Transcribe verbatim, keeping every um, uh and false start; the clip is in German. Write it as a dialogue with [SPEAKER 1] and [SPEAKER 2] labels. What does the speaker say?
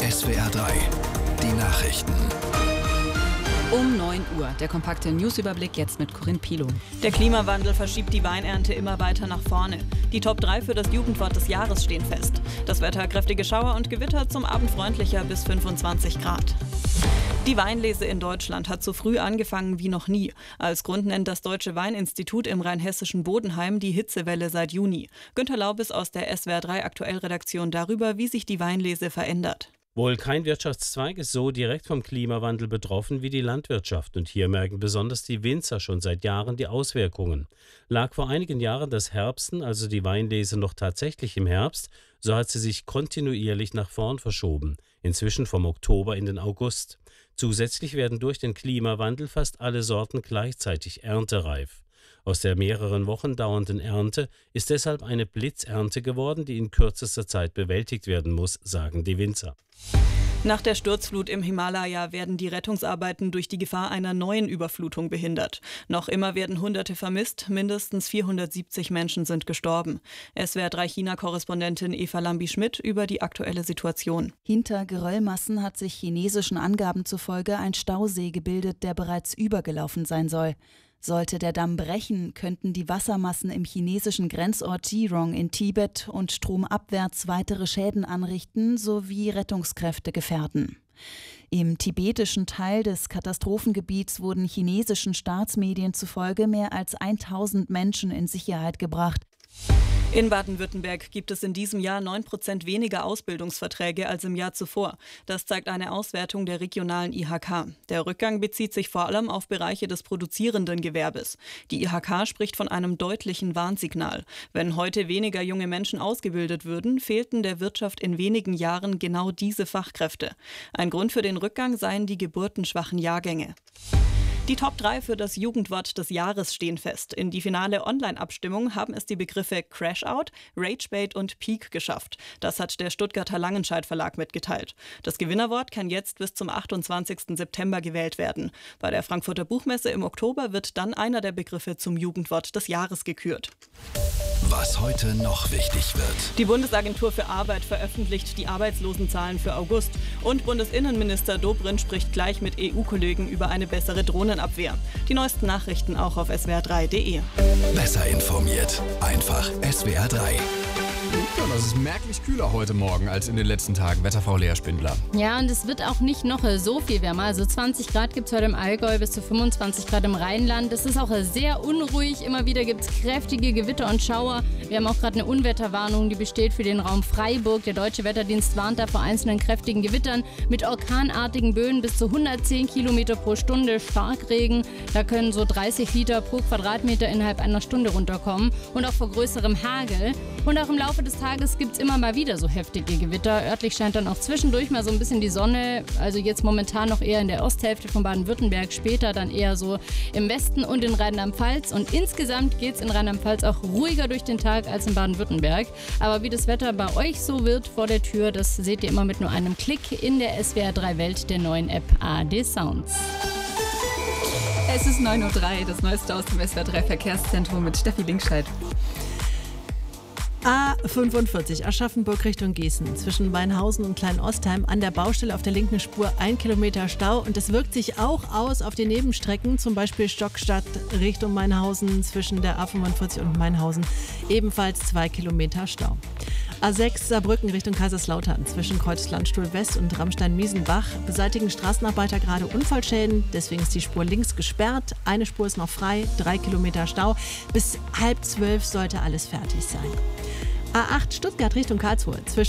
[SPEAKER 1] S W R drei, die Nachrichten.
[SPEAKER 2] Um neun Uhr. Der kompakte Newsüberblick jetzt mit Corinne Pilow.
[SPEAKER 3] Der Klimawandel verschiebt die Weinernte immer weiter nach vorne. Die Top drei für das Jugendwort des Jahres stehen fest. Das Wetter: kräftige Schauer und Gewitter, zum Abend freundlicher bis fünfundzwanzig Grad. Die Weinlese in Deutschland hat so früh angefangen wie noch nie. Als Grund nennt das Deutsche Weininstitut im rheinhessischen Bodenheim die Hitzewelle seit Juni. Günter Laubes aus der S W R drei Aktuellredaktion darüber, wie sich die Weinlese verändert.
[SPEAKER 4] Wohl kein Wirtschaftszweig ist so direkt vom Klimawandel betroffen wie die Landwirtschaft. Und hier merken besonders die Winzer schon seit Jahren die Auswirkungen. Lag vor einigen Jahren das Herbsten, also die Weinlese, noch tatsächlich im Herbst, so hat sie sich kontinuierlich nach vorn verschoben. Inzwischen vom Oktober in den August. Zusätzlich werden durch den Klimawandel fast alle Sorten gleichzeitig erntereif. Aus der mehreren Wochen dauernden Ernte ist deshalb eine Blitzernte geworden, die in kürzester Zeit bewältigt werden muss, sagen die Winzer.
[SPEAKER 3] Nach der Sturzflut im Himalaya werden die Rettungsarbeiten durch die Gefahr einer neuen Überflutung behindert. Noch immer werden Hunderte vermisst, mindestens vierhundertsiebzig Menschen sind gestorben. S W R drei China-Korrespondentin Eva Lambi-Schmidt über die aktuelle Situation.
[SPEAKER 5] Hinter Geröllmassen hat sich chinesischen Angaben zufolge ein Stausee gebildet, der bereits übergelaufen sein soll. Sollte der Damm brechen, könnten die Wassermassen im chinesischen Grenzort Jirong in Tibet und stromabwärts weitere Schäden anrichten sowie Rettungskräfte gefährden. Im tibetischen Teil des Katastrophengebiets wurden chinesischen Staatsmedien zufolge mehr als tausend Menschen in Sicherheit gebracht.
[SPEAKER 3] In Baden-Württemberg gibt es in diesem Jahr neun Prozent weniger Ausbildungsverträge als im Jahr zuvor. Das zeigt eine Auswertung der regionalen I H K. Der Rückgang bezieht sich vor allem auf Bereiche des produzierenden Gewerbes. Die I H K spricht von einem deutlichen Warnsignal. Wenn heute weniger junge Menschen ausgebildet würden, fehlten der Wirtschaft in wenigen Jahren genau diese Fachkräfte. Ein Grund für den Rückgang seien die geburtenschwachen Jahrgänge. Die Top drei für das Jugendwort des Jahres stehen fest. In die finale Online-Abstimmung haben es die Begriffe Crashout, Ragebait und Peak geschafft. Das hat der Stuttgarter Langenscheidt Verlag mitgeteilt. Das Gewinnerwort kann jetzt bis zum achtundzwanzigsten September gewählt werden. Bei der Frankfurter Buchmesse im Oktober wird dann einer der Begriffe zum Jugendwort des Jahres gekürt.
[SPEAKER 1] Was heute noch wichtig wird.
[SPEAKER 3] Die Bundesagentur für Arbeit veröffentlicht die Arbeitslosenzahlen für August. Und Bundesinnenminister Dobrindt spricht gleich mit E U-Kollegen über eine bessere Drohnenabwehr. Die neuesten Nachrichten auch auf S W R drei punkt de.
[SPEAKER 1] Besser informiert. Einfach S W R drei.
[SPEAKER 6] Ja, das ist merklich kühler heute Morgen als in den letzten Tagen. Wetterfrau Lea Spindler.
[SPEAKER 7] Ja, und es wird auch nicht noch so viel wärmer. Also zwanzig Grad gibt es heute im Allgäu, bis zu fünfundzwanzig Grad im Rheinland. Es ist auch sehr unruhig. Immer wieder gibt es kräftige Gewitter und Schauer. Wir haben auch gerade eine Unwetterwarnung, die besteht für den Raum Freiburg. Der Deutsche Wetterdienst warnt da vor einzelnen kräftigen Gewittern mit orkanartigen Böen bis zu hundertzehn Kilometer pro Stunde. Starkregen, da können so dreißig Liter pro Quadratmeter innerhalb einer Stunde runterkommen. Und auch vor größerem Hagel. Und auch im Laufe des Tages gibt es immer mal wieder so heftige Gewitter. Örtlich scheint dann auch zwischendurch mal so ein bisschen die Sonne. Also jetzt momentan noch eher in der Osthälfte von Baden-Württemberg, später dann eher so im Westen und in Rheinland-Pfalz. Und insgesamt geht es in Rheinland-Pfalz auch ruhiger durch den Tag als in Baden-Württemberg. Aber wie das Wetter bei euch so wird vor der Tür, das seht ihr immer mit nur einem Klick in der S W R drei Welt, der neuen App A R D Sounds.
[SPEAKER 2] Es ist neun Uhr drei, das Neueste aus dem S W R drei Verkehrszentrum mit Steffi Linkscheid.
[SPEAKER 8] A fünfundvierzig Aschaffenburg Richtung Gießen. Zwischen Weinhausen und Kleinostheim an der Baustelle auf der linken Spur ein Kilometer Stau. Und das wirkt sich auch aus auf den Nebenstrecken, zum Beispiel Stockstadt Richtung Mainhausen zwischen der A fünfundvierzig und Mainhausen. Ebenfalls zwei Kilometer Stau. A sechs Saarbrücken Richtung Kaiserslautern. Zwischen Kreuzlandstuhl West und Rammstein-Miesenbach beseitigen Straßenarbeiter gerade Unfallschäden. Deswegen ist die Spur links gesperrt. Eine Spur ist noch frei, drei Kilometer Stau. Bis halb zwölf sollte alles fertig sein. A acht Stuttgart Richtung Karlsruhe. Zwischen